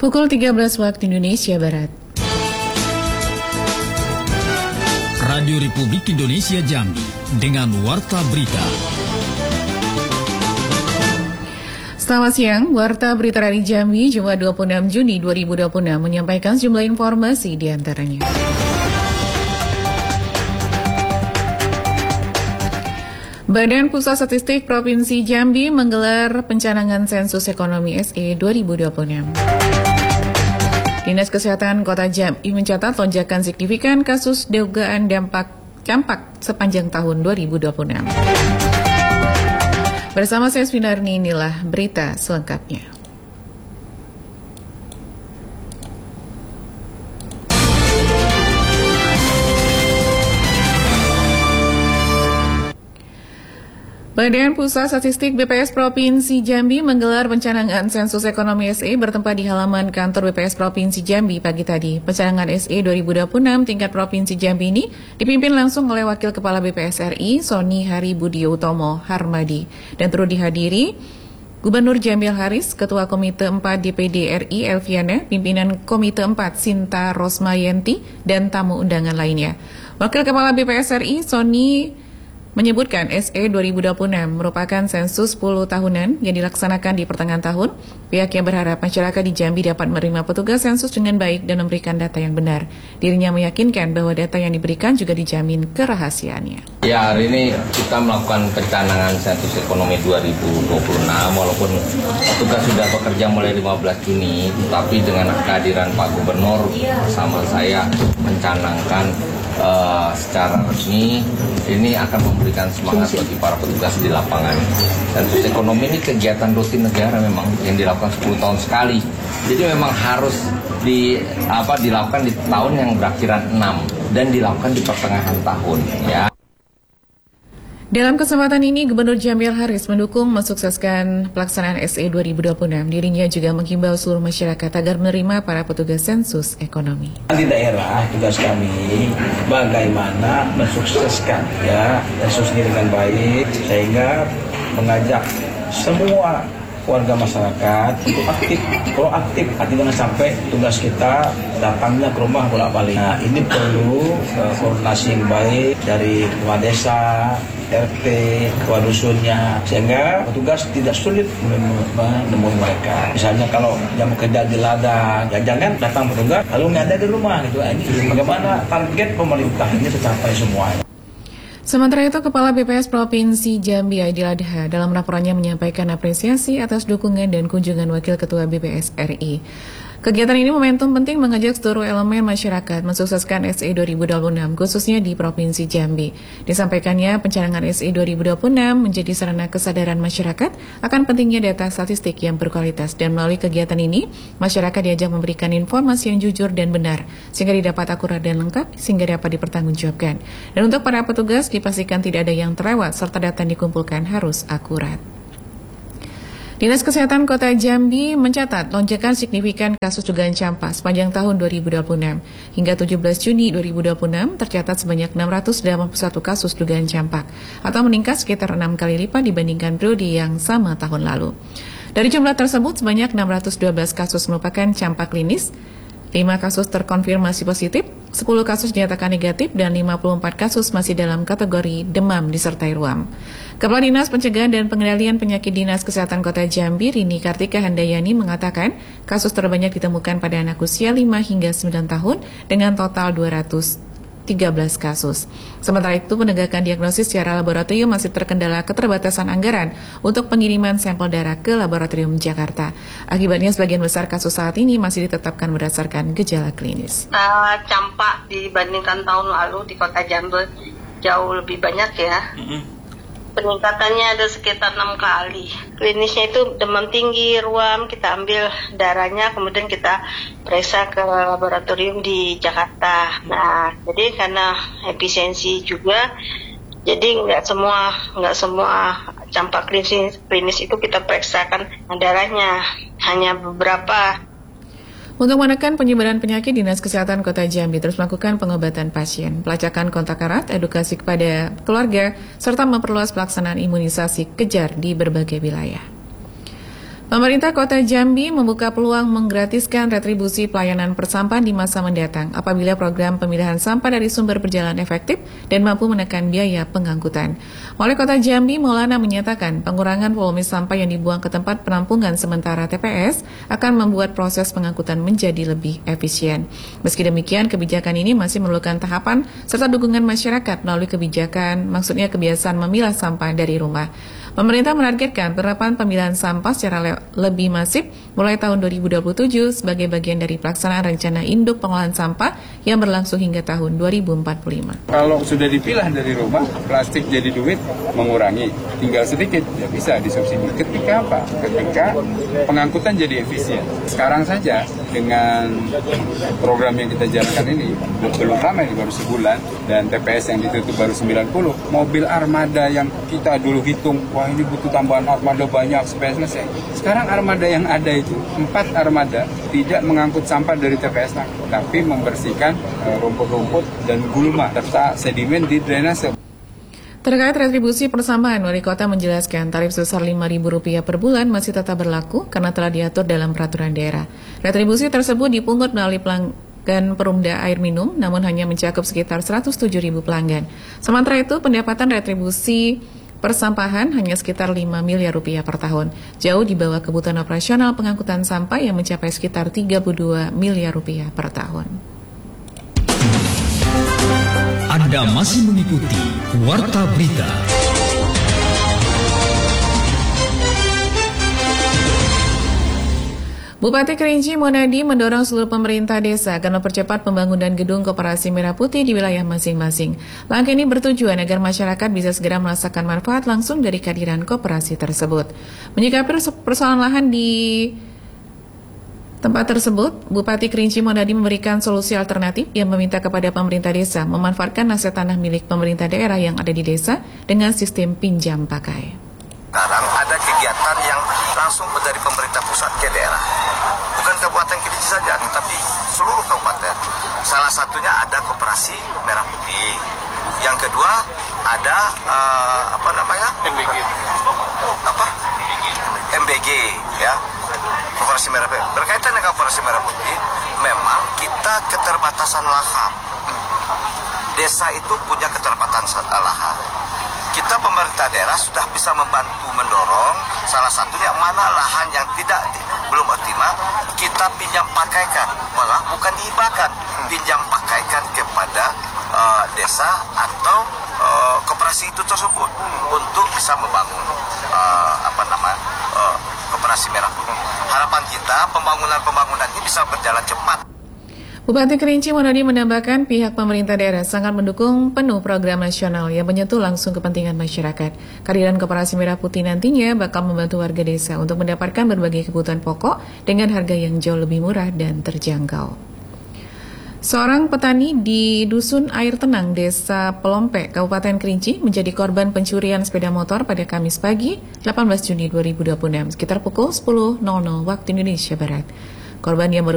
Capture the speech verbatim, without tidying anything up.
Pukul tiga belas waktu Indonesia Barat. Radio Republik Indonesia Jambi dengan Warta Berita. Selamat siang, Warta Berita Radio Jambi Jumat dua puluh enam Juni dua ribu dua puluh enam menyampaikan sejumlah informasi di antaranya. Badan Pusat Statistik Provinsi Jambi menggelar pencanangan sensus ekonomi S E dua ribu dua puluh enam. Dinas Kesehatan Kota Jambi mencatat lonjakan signifikan kasus dugaan dampak campak sepanjang tahun dua ribu dua puluh enam. Bersama saya Swinarni, inilah berita selengkapnya. Badan Pusat Statistik B P S Provinsi Jambi menggelar pencanangan sensus ekonomi S E bertempat di halaman kantor B P S Provinsi Jambi pagi tadi. Pencanangan S E dua ribu dua puluh enam tingkat Provinsi Jambi ini dipimpin langsung oleh Wakil Kepala B P S R I, Sony Hari Budio Utomo Harmadi, dan turut dihadiri Gubernur Jambi Haris, Ketua Komite empat D P D R I Elviana, Pimpinan Komite empat Sinta Rosmayanti, dan tamu undangan lainnya. Wakil Kepala B P S R I, Sony menyebutkan S E dua ribu dua puluh enam merupakan sensus sepuluh tahunan yang dilaksanakan di pertengahan tahun. Pihaknya berharap masyarakat di Jambi dapat menerima petugas sensus dengan baik dan memberikan data yang benar. Dirinya meyakinkan bahwa data yang diberikan juga dijamin kerahasiaannya. Ya, hari ini kita melakukan pencanangan sensus ekonomi dua ribu dua puluh enam, walaupun petugas sudah bekerja mulai lima belas Juni, tapi dengan kehadiran Pak Gubernur bersama saya mencanangkan Uh, secara resmi, ini akan memberikan semangat bagi para petugas di lapangan. Sensus ekonomi ini kegiatan rutin negara memang yang dilakukan sepuluh tahun sekali. Jadi memang harus di apa dilakukan di tahun yang berakhiran enam dan dilakukan di pertengahan tahun ya. Dalam kesempatan ini, Gubernur Jambi Haris mendukung mensukseskan pelaksanaan S E dua ribu dua puluh enam. Dirinya juga menghimbau seluruh masyarakat agar menerima para petugas sensus ekonomi. Di daerah, tugas kami bagaimana mensukseskan ya sensus ini dengan baik, sehingga mengajak semua warga masyarakat untuk aktif, proaktif, artinya jangan sampai tugas kita datangnya ke rumah bolak-balik. Nah, ini perlu uh, koordinasi yang baik dari kepala desa, R T, ketua dusunnya, sehingga petugas tidak sulit menemui mereka. Misalnya kalau yang bekerja di ladang, ya jangan datang petugas lalu nggak ada di rumah gitu. Ini bagaimana target pemerintah ini tercapai semua. Sementara itu, Kepala B P S Provinsi Jambi Aidil Adha dalam laporannya menyampaikan apresiasi atas dukungan dan kunjungan Wakil Ketua B P S R I. Kegiatan ini momentum penting mengajak seluruh elemen masyarakat mensukseskan S E dua ribu dua puluh enam, khususnya di Provinsi Jambi. Disampaikannya, pencanangan S E dua ribu dua puluh enam menjadi sarana kesadaran masyarakat akan pentingnya data statistik yang berkualitas, dan melalui kegiatan ini, masyarakat diajak memberikan informasi yang jujur dan benar, sehingga didapat akurat dan lengkap, sehingga dapat dipertanggungjawabkan. Dan untuk para petugas, dipastikan tidak ada yang terlewat, serta data yang dikumpulkan harus akurat. Dinas Kesehatan Kota Jambi mencatat lonjakan signifikan kasus dugaan campak sepanjang tahun dua ribu dua puluh enam. Hingga tujuh belas Juni dua ribu dua puluh enam tercatat sebanyak enam ratus delapan puluh satu kasus dugaan campak, atau meningkat sekitar enam kali lipat dibandingkan periode yang sama tahun lalu. Dari jumlah tersebut, sebanyak enam ratus dua belas kasus merupakan campak klinis, lima kasus terkonfirmasi positif, sepuluh kasus dinyatakan negatif, dan lima puluh empat kasus masih dalam kategori demam disertai ruam. Kepala Dinas Pencegahan dan Pengendalian Penyakit Dinas Kesehatan Kota Jambi, Rini Kartika Handayani, mengatakan kasus terbanyak ditemukan pada anak usia lima hingga sembilan tahun dengan total dua ratus tiga belas kasus. Sementara itu, penegakan diagnosis secara laboratorium masih terkendala keterbatasan anggaran untuk pengiriman sampel darah ke laboratorium Jakarta. Akibatnya, sebagian besar kasus saat ini masih ditetapkan berdasarkan gejala klinis. Uh, campak dibandingkan tahun lalu di Kota Jambi jauh lebih banyak ya. Mm-hmm. Peningkatannya ada sekitar enam kali. Klinisnya itu demam tinggi, ruam, kita ambil darahnya, kemudian kita periksa ke laboratorium di Jakarta. Nah, jadi karena efisiensi juga, jadi nggak semua nggak semua campak klinis klinis itu kita periksakan darahnya, hanya beberapa. Untuk menekan penyebaran penyakit, Dinas Kesehatan Kota Jambi terus melakukan pengobatan pasien, pelacakan kontak erat, edukasi kepada keluarga, serta memperluas pelaksanaan imunisasi kejar di berbagai wilayah. Pemerintah Kota Jambi membuka peluang menggratiskan retribusi pelayanan persampahan di masa mendatang apabila program pemindahan sampah dari sumber berjalan efektif dan mampu menekan biaya pengangkutan. Wali Kota Jambi Maulana menyatakan pengurangan volume sampah yang dibuang ke tempat penampungan sementara T P S akan membuat proses pengangkutan menjadi lebih efisien. Meski demikian, kebijakan ini masih memerlukan tahapan serta dukungan masyarakat melalui kebijakan, maksudnya kebiasaan memilah sampah dari rumah. Pemerintah menargetkan penerapan pemilahan sampah secara le- lebih masif mulai tahun dua ribu dua puluh tujuh sebagai bagian dari pelaksanaan rencana induk pengolahan sampah yang berlangsung hingga tahun dua ribu empat puluh lima. Kalau sudah dipilah dari rumah, plastik jadi duit mengurangi, tinggal sedikit, ya bisa disubsidi. Ketika apa? Ketika pengangkutan jadi efisien. Sekarang saja dengan program yang kita jalankan ini, belum lama ini baru sebulan, dan T P S yang ditutup baru sembilan puluh, mobil armada yang kita dulu hitung, wah ini butuh tambahan armada banyak supaya selesai. Sekarang armada yang ada itu, empat armada tidak mengangkut sampah dari T P S, tapi membersihkan uh, rumput-rumput dan gulma serta sedimen di drainase. Terkait retribusi persampahan, Wali Kota menjelaskan tarif sebesar lima ribu rupiah per bulan masih tetap berlaku karena telah diatur dalam peraturan daerah. Retribusi tersebut dipungut melalui pelanggan Perumda air minum, namun hanya mencakup sekitar seratus tujuh ribu pelanggan. Sementara itu, pendapatan retribusi persampahan hanya sekitar lima miliar rupiah per tahun, jauh di bawah kebutuhan operasional pengangkutan sampah yang mencapai sekitar tiga puluh dua miliar rupiah per tahun. Anda masih mengikuti Warta Berita. Bupati Kerinci Monadi mendorong seluruh pemerintah desa agar mempercepat pembangunan gedung Koperasi Merah Putih di wilayah masing-masing. Langkah ini bertujuan agar masyarakat bisa segera merasakan manfaat langsung dari kehadiran koperasi tersebut. Menyikapi persoalan lahan di tempat tersebut, Bupati Kerinci Monadi memberikan solusi alternatif yang meminta kepada pemerintah desa memanfaatkan aset tanah milik pemerintah daerah yang ada di desa dengan sistem pinjam pakai. Sekarang ada kegiatan yang langsung dari pemerintah pusat ke daerah. Bukan Kabupaten Kerinci saja, tapi seluruh kabupaten. Salah satunya ada Koperasi Merah Putih. Yang kedua ada uh, apa namanya? M B G. Apa? M B G, ya. Koperasi Merah Putih. Berkaitan dengan Koperasi Merah Putih, memang kita keterbatasan lahan. Desa itu punya keterbatasan lahan. Kita pemerintah daerah sudah bisa membantu mendorong, salah satunya mana lahan yang tidak belum optimal, kita pinjam pakaikan, malah bukan dihibahkan, pinjam pakaikan kepada uh, desa atau uh, koperasi itu tersebut untuk bisa membangun uh, apa nama uh, Koperasi Merah Putih. Harapan kita pembangunan-pembangunan ini bisa berjalan cepat. Bupati Kerinci Monadi menambahkan pihak pemerintah daerah sangat mendukung penuh program nasional yang menyentuh langsung kepentingan masyarakat. Kehadiran Koperasi Merah Putih nantinya bakal membantu warga desa untuk mendapatkan berbagai kebutuhan pokok dengan harga yang jauh lebih murah dan terjangkau. Seorang petani di Dusun Air Tenang, Desa Pelompe, Kabupaten Kerinci menjadi korban pencurian sepeda motor pada Kamis pagi, delapan belas Juni dua ribu dua puluh enam, sekitar pukul sepuluh waktu Indonesia Barat. Korban yang